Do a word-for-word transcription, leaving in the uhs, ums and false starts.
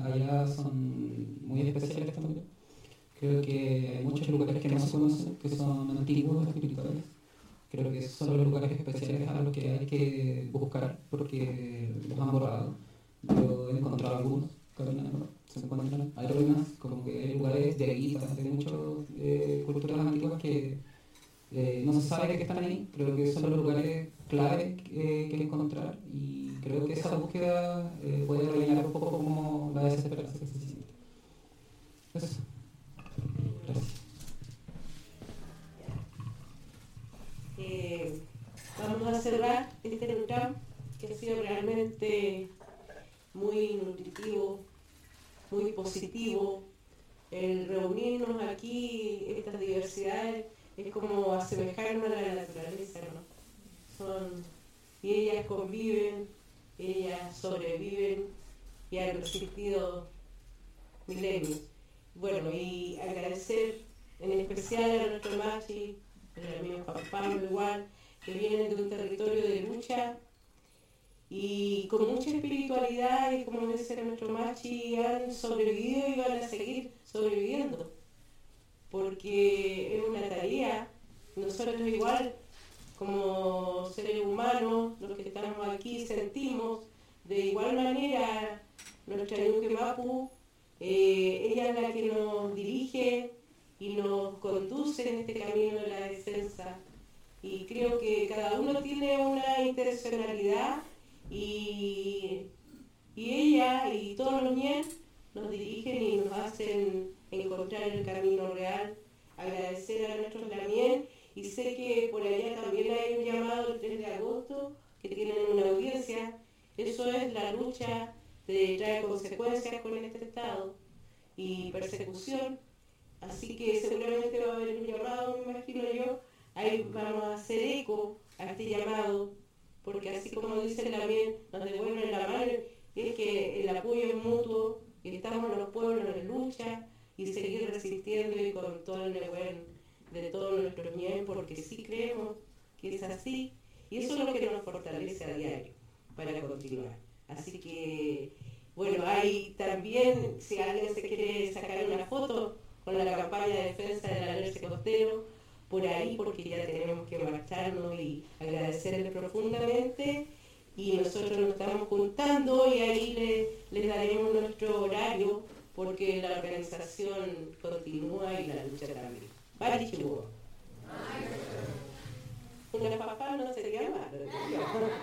allá son muy especiales también. Creo que hay muchos lugares que no se conocen, que son antiguos, espirituales. Creo que son los lugares especiales a los que hay que buscar, porque los han borrado. Yo he encontrado algunos caminando, se encuentran, hay ruinas, como que hay lugares de guitas, de muchas eh, culturas antiguas que eh, no se sabe que están ahí. Creo que son los lugares clave eh, que encontrar, y creo que esa búsqueda eh, puede rellenar un poco como la desesperanza que se siente. Eso. Gracias. Eh, vamos a cerrar este lugar que ha sido realmente muy nutritivo, muy positivo. El reunirnos aquí, estas diversidades, es como asemejarnos a la naturaleza, ¿no? Son, y ellas conviven, ellas sobreviven y han resistido milenios. Bueno, y agradecer en especial a nuestro Machi, a mi Juan Pablo igual, que vienen de un territorio de lucha y con mucha espiritualidad, y como dice nuestro Machi, han sobrevivido y van a seguir sobreviviendo, porque es una tarea. Nosotros igual, como seres humanos, los que estamos aquí, sentimos de igual manera. Nuestra Ñuque Mapu, eh, ella es la que nos dirige y nos conduce en este camino de la defensa, y creo que cada uno tiene una intencionalidad, y, y ella y todos los ñen nos dirigen y nos hacen encontrar el camino real. Agradecer a nuestros lamien, y sé que por allá también hay un llamado el tres de agosto, que tienen una audiencia. Eso es la lucha de traer consecuencias con este Estado y persecución. Así que seguramente va a haber un llamado, me imagino yo. Ahí vamos a hacer eco a este llamado, porque así como dice la bien, nos devuelven la mano, es que el apoyo es mutuo, y estamos los pueblos en lucha, y seguir resistiendo y con todo el buen de todos nuestros ñen, porque sí creemos que es así, y eso es lo que nos fortalece a diario para continuar. Así que, bueno, hay también, si alguien se quiere sacar una foto con la campaña de defensa del alerce costero, por ahí, porque ya tenemos que marcharnos, y agradecerles profundamente, y nosotros nos estamos juntando, y ahí les, les daremos nuestro horario, porque la organización continúa y la lucha también. Vale, chihuahua. Una papá no sería malo.